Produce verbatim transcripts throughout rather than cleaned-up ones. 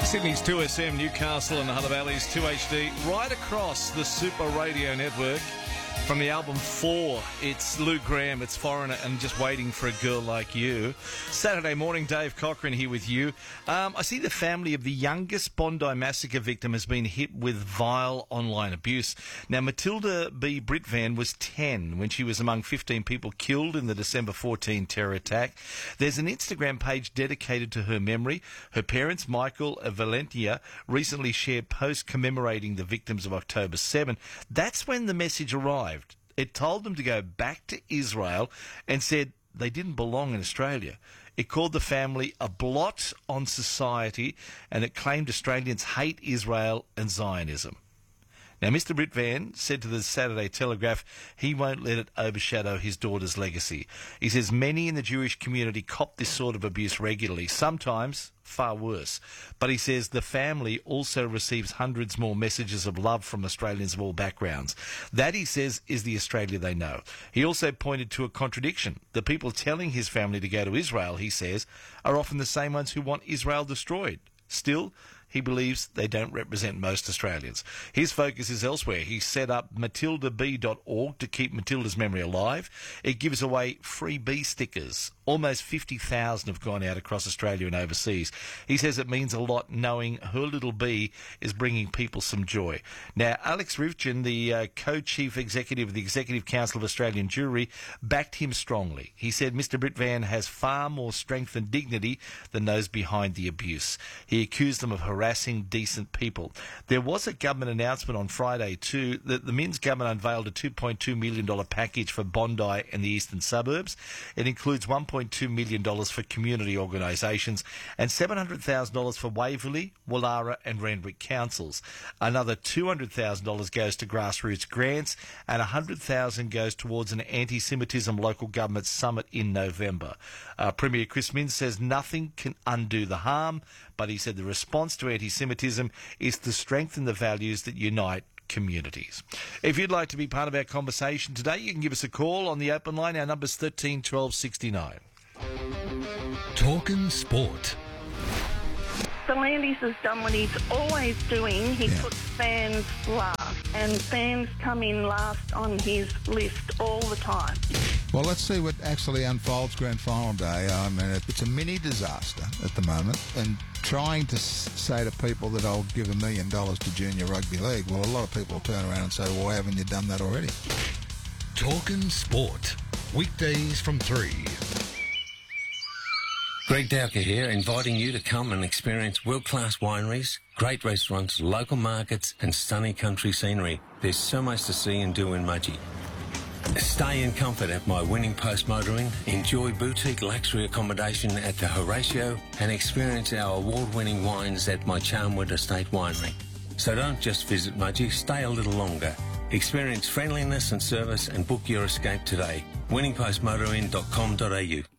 Sydney's two S M, Newcastle and the Hunter Valley's two H D, right across the Super Radio Network. From the album Four, it's Lou Graham, it's Foreigner, and Just Waiting for a Girl Like You. Saturday morning, Dave Cochran here with you. Um, I see the family of the youngest Bondi massacre victim has been hit with vile online abuse. Now, Matilda B. Britvan was ten when she was among fifteen people killed in the December fourteenth terror attack. There's an Instagram page dedicated to her memory. Her parents, Michael and Valentia, recently shared posts commemorating the victims of October seventh. That's when the message arrived. It told them to go back to Israel and said they didn't belong in Australia. It called the family a blot on society, and it claimed Australians hate Israel and Zionism. Now, Mister Britvan said to the Saturday Telegraph he won't let it overshadow his daughter's legacy. He says many in the Jewish community cop this sort of abuse regularly, sometimes far worse. But he says the family also receives hundreds more messages of love from Australians of all backgrounds. That, he says, is the Australia they know. He also pointed to a contradiction. The people telling his family to go to Israel, he says, are often the same ones who want Israel destroyed. Still, he believes they don't represent most Australians. His focus is elsewhere. He set up matilda b dot org to keep Matilda's memory alive. It gives away free bee stickers. Almost fifty thousand have gone out across Australia and overseas. He says it means a lot knowing her little bee is bringing people some joy. Now, Alex Rivchin, the uh, co-chief executive of the Executive Council of Australian Jewry, backed him strongly. He said Mister Britvan has far more strength and dignity than those behind the abuse. He accused them of harassing decent people. There was a government announcement on Friday too that the Minns government unveiled a two point two million dollars package for Bondi and the eastern suburbs. It includes one point two million dollars for community organisations and seven hundred thousand dollars for Waverley, Wallara and Randwick councils. Another two hundred thousand dollars goes to grassroots grants and one hundred thousand dollars goes towards an anti-Semitism local government summit in November. Uh, Premier Chris Minns says nothing can undo the harm, but he said the response to anti-Semitism is to strengthen the values that unite communities. If you'd like to be part of our conversation today, you can give us a call on the open line. Our number's thirteen twelve sixty-nine. Talking sport. Landis has done what he's always doing. He Yeah. puts fans last, and fans come in last on his list all the time. Well, let's see what actually unfolds grand final day. I mean, it's a mini disaster at the moment, and trying to s- say to people that I'll give a million dollars to junior rugby league, well, a lot of people will turn around and say, well, why haven't you done that already? Talking sport. Weekdays from three. Greg Dowker here, inviting you to come and experience world-class wineries, great restaurants, local markets and stunning country scenery. There's so much to see and do in Mudgee. Stay in comfort at my Winning Post Motoring, enjoy boutique luxury accommodation at the Horatio and experience our award-winning wines at my Charnwood Estate Winery. So don't just visit Mudgee, stay a little longer. Experience friendliness and service and book your escape today. winning post motoring dot com dot a u.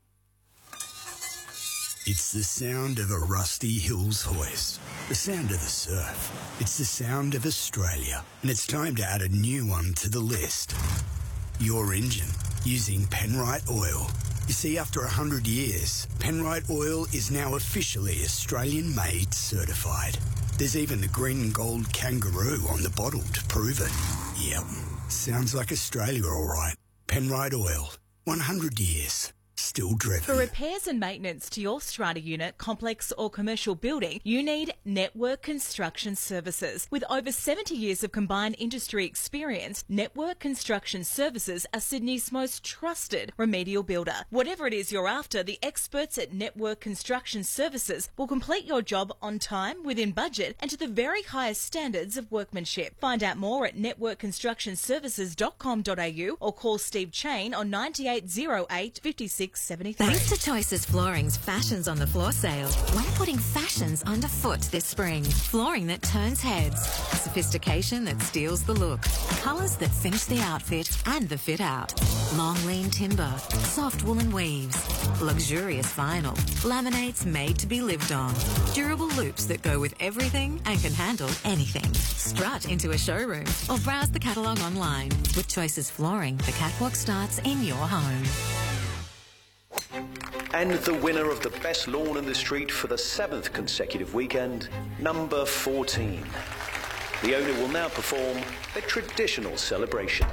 It's the sound of a rusty Hills hoist, the sound of the surf. It's the sound of Australia, and it's time to add a new one to the list. Your engine, using Penrite Oil. You see, after one hundred years, Penrite Oil is now officially Australian-made certified. There's even the green and gold kangaroo on the bottle to prove it. Yep, sounds like Australia all right. Penrite Oil, one hundred years. Still driven. For repairs and maintenance to your strata unit, complex or commercial building, you need Network Construction Services. With over seventy years of combined industry experience, Network Construction Services are Sydney's most trusted remedial builder. Whatever it is you're after, the experts at Network Construction Services will complete your job on time, within budget and to the very highest standards of workmanship. Find out more at network construction services dot com dot a u or call Steve Chain on nine eight zero eight, five six seventy-three. Thanks to Choices Flooring's Fashions on the Floor sale, we're putting fashions underfoot this spring. Flooring that turns heads, sophistication that steals the look, colours that finish the outfit and the fit out. Long lean timber, soft woolen weaves, luxurious vinyl, laminates made to be lived on, durable loops that go with everything and can handle anything. Strut into a showroom or browse the catalogue online. With Choices Flooring, the catwalk starts in your home. And the winner of the best lawn in the street for the seventh consecutive weekend, number fourteen. The owner will now perform a traditional celebration.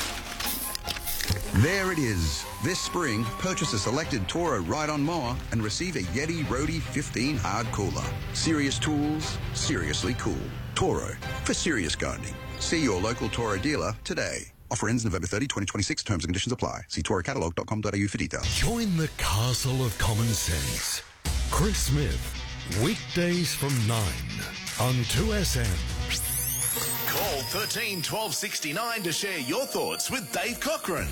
There it is. This spring, purchase a selected Toro ride-on mower and receive a Yeti Roadie fifteen hard cooler. Serious tools, seriously cool. Toro, for serious gardening. See your local Toro dealer today. Offer ends November thirtieth, twenty twenty-six. Terms and conditions apply. See toro catalog dot com dot a u for details. Join the castle of common sense. Chris Smith, weekdays from nine on two S M. Call thirteen twelve sixty-nine to share your thoughts with Dave Cochran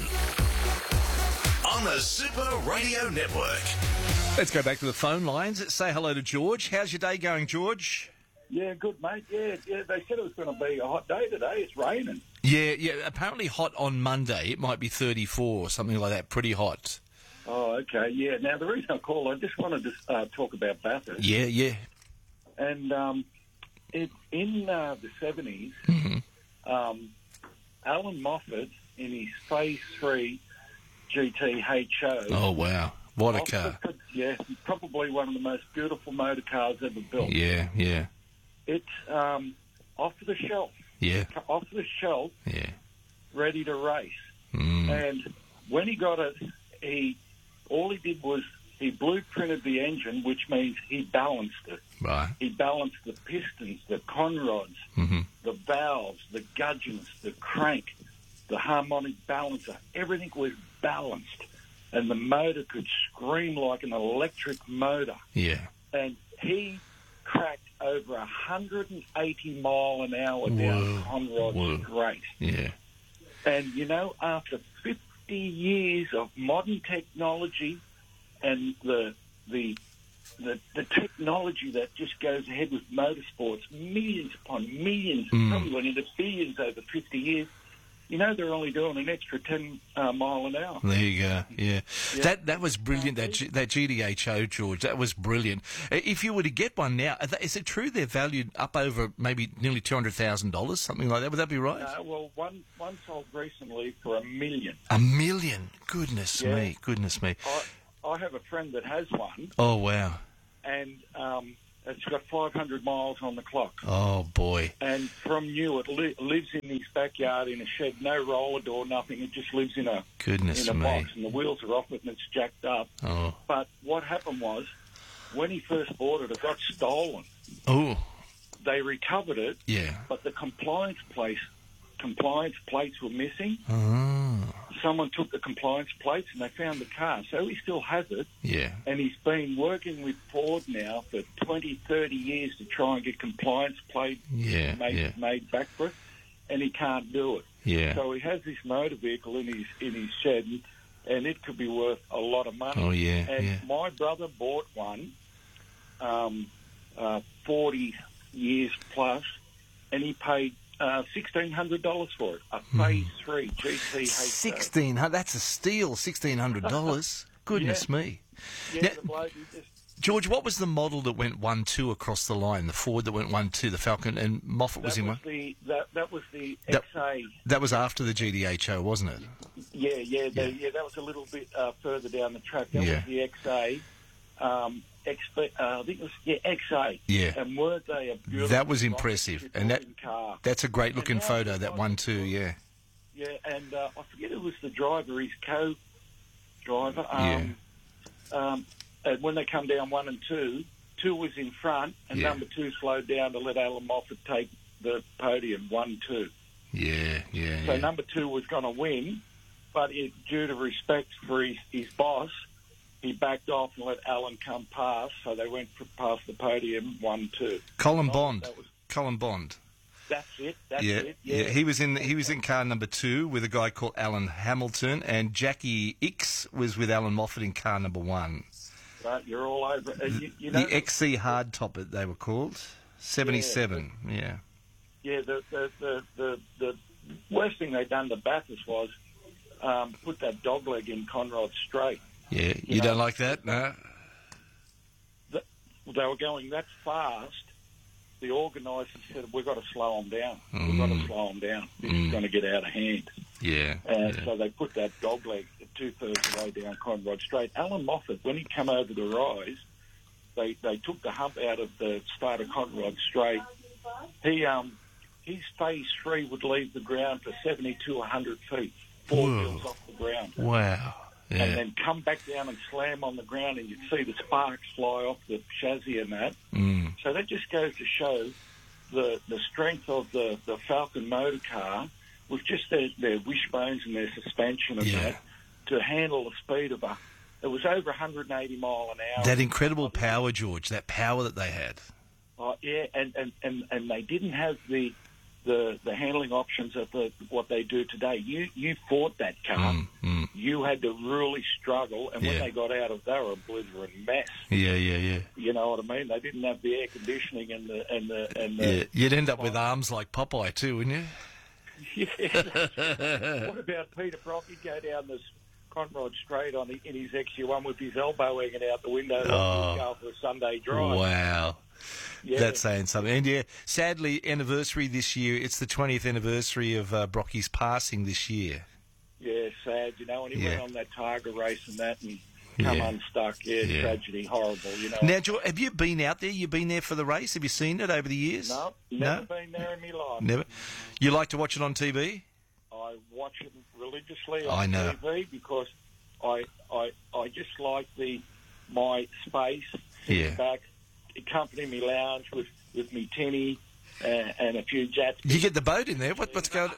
on the Super Radio Network. Let's go back to the phone lines. Say hello to George. How's your day going, George? Yeah, good, mate. Yeah, yeah. They said it was going to be a hot day today. It's raining. Yeah, yeah. Apparently hot on Monday. It might be thirty-four or something like that. Pretty hot. Oh, okay. Yeah. Now, the reason I called, I just wanted to uh, talk about Bathurst. Yeah, yeah. And um, it, in uh, the seventies, mm-hmm. um, Alan Moffat, in his Phase three G T H O... Oh, wow. What a car. Could, yeah, probably one of the most beautiful motor cars ever built. Yeah, yeah. It's um, off the shelf. Yeah. Off the shelf. Yeah. Ready to race. Mm. And when he got it, he all he did was he blueprinted the engine, which means he balanced it. Right. He balanced the pistons, the conrods, mm-hmm. the valves, the gudgeons, the crank, the harmonic balancer. Everything was balanced. And the motor could scream like an electric motor. Yeah. And he cracked over one hundred eighty mile an hour down Conrod Whoa. Straight. Yeah. And, you know, after fifty years of modern technology and the the the, the technology that just goes ahead with motorsports, millions upon millions, Mm. probably went into billions over fifty years, you know, they're only doing an extra ten uh, mile an hour. There you go. Yeah, Yeah. that that was brilliant. That G, that G D H O, George, that was brilliant. If you were to get one now, is it true they're valued up over maybe nearly two hundred thousand dollars, something like that? Would that be right? Uh, well, one one sold recently for a million. A million? Goodness Yeah. me, goodness me. I I have a friend that has one, Oh wow. and um, it's got five hundred miles on the clock. Oh boy. And from new, it li- lives in his backyard in a shed, no roller door, nothing. It just lives in a Goodness in a me. box, and the wheels are off it, and it's jacked up. Oh. But what happened was, when he first bought it, it got stolen. Oh. They recovered it, Yeah. but the compliance place, compliance plates were missing. Oh. Someone took the compliance plates, and they found the car. So he still has it. Yeah. And he's been working with Ford now for twenty, thirty years to try and get compliance plate Yeah, made, yeah. made back for it, and he can't do it. Yeah. So he has this motor vehicle in his in his shed, and, and it could be worth a lot of money. Oh, yeah, And yeah. my brother bought one, um, uh, forty years plus, and he paid uh, sixteen hundred dollars for it. A Phase three G T H O. Sixteen hundred. That's a steal. Sixteen hundred dollars. Goodness Yeah. me. Yeah, Now, the bloke, he just George, what was the model that went one two across the line? The Ford that went one two, the Falcon, and Moffat was that in was one. the that, that was the That- X A. That was after the G D H O, wasn't it? Yeah, yeah, the, yeah. That was a little bit uh, further down the track. That Yeah. was the X A. Um, X, uh, I think it was yeah X A. Yeah. And weren't they a beautiful? That was rocket impressive, ship and that looking car? that's a great looking And now photo. it's That like- one two, yeah. Yeah, and uh, I forget who was the driver. His co-driver. Um, um, and when they come down one and two, two was in front, and Yeah. number two slowed down to let Alan Moffat take the podium. One two. Yeah, yeah, So yeah. number two was going to win, but it, due to respect for his, his boss, he backed off and let Alan come past. So they went for, past the podium, one two. Colin Oh, Bond. that was- Colin Bond. That's it. That's yeah, it. yeah. He was in he was in car number two with a guy called Alan Hamilton, and Jackie X was with Alan Moffat in car number one. Right, you're all over. it. And you, you know, The X C Hardtop, they were called. seventy-seven, yeah. Yeah, the the, the, the the worst thing they done to Bathurst was um, put that dogleg in Conrod Straight. Yeah, you, You know, don't like that, no? The, they were going that fast. The organisers said, we've got to slow them down. We've got to Mm. slow them down. This Mm. is going to get out of hand. Yeah, And yeah. so they put that dogleg. two-thirds of the way down Conrod Straight. Alan Moffat, when he came over the rise, they they took the hump out of the start of Conrod Straight. He um his phase three would leave the ground for seventy to one hundred feet, four Whoa. hills off the ground. Wow. Yeah. And then come back down and slam on the ground, and you'd see the sparks fly off the chassis and that. Mm. So that just goes to show the the strength of the, the Falcon motor car with just their, their wishbones and their suspension and Yeah. that to handle the speed of a... It was over one hundred eighty mile an hour. That incredible power, George, that power that they had. Oh, yeah, and, and, and, and they didn't have the the, the handling options of the, what they do today. You you fought that car. Mm, mm. You had to really struggle, and when Yeah. they got out of, they were a blithering mess. Yeah, yeah, yeah. You know what I mean? They didn't have the air conditioning and the and the and the. Yeah, you'd end up with arms like Popeye too, wouldn't you? Yeah. That's right. What about Peter Brock? He'd go down this Conrod Straight on the, in his X U one with his elbow hanging out the window, like Oh. he's going for a Sunday drive. Wow. Yeah. That's saying something. And yeah, sadly, anniversary this year, it's the twentieth anniversary of uh, Brocky's passing this year. Yeah, sad, you know, and he Yeah. went on that Tiger race and that and come Yeah. unstuck. Yeah, Yeah. tragedy, horrible, you know. Now, George, have you been out there? You've been there for the race? Have you seen it over the years? No, never been there in my life. Never. You like to watch it on T V? I watch it religiously on I know. T V because I, I, I just like the my space, sitting Yeah. back, accompany me lounge with, with me tinny uh, and a few jats. You get the boat in there. What, what's going?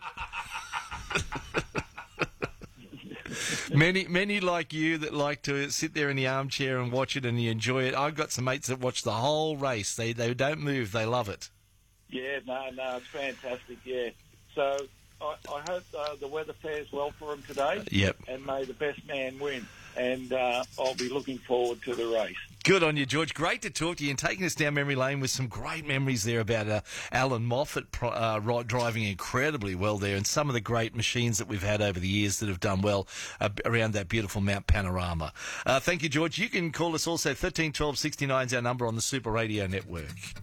Many, many like you that like to sit there in the armchair and watch it and you enjoy it. I've got some mates that watch the whole race. They they don't move. They love it. Yeah, no, no, it's fantastic, yeah. So I, I hope uh, the weather fares well for him today. Yep. And may the best man win. And uh, I'll be looking forward to the race. Good on you, George. Great to talk to you and taking us down memory lane with some great memories there about uh, Alan Moffat pro- uh, ri- driving incredibly well there and some of the great machines that we've had over the years that have done well uh, around that beautiful Mount Panorama. Uh, thank you, George. You can call us also. thirteen twelve sixty-nine is our number on the Super Radio Network.